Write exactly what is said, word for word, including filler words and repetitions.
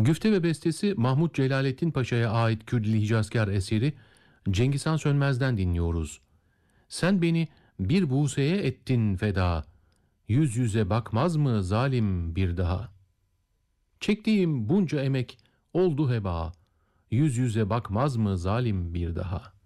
Güfte ve bestesi Mahmut Celalettin Paşa'ya ait Kürdili Hicazkar eseri Cengiz Han Sönmez'den dinliyoruz. Sen beni bir Buse'ye ettin feda, yüz yüze bakmaz mı zalim bir daha? Çektiğim bunca emek oldu heba, yüz yüze bakmaz mı zalim bir daha?